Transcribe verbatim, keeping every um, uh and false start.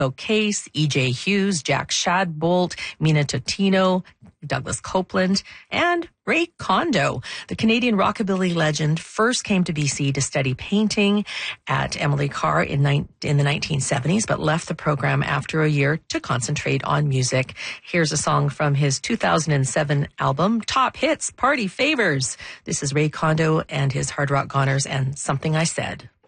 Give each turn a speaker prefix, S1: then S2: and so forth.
S1: Case, E J Hughes, Jack Shadbolt, Mina Totino, Douglas Copeland, and Ray Kondo. The Canadian rockabilly legend first came to B C to study painting at Emily Carr in, ni- in the nineteen seventies, but left the program after a year to concentrate on music. Here's a song from his two thousand seven album, Top Hits, Party Favors. This is Ray Kondo and his Hard Rock Goners and Something I Said.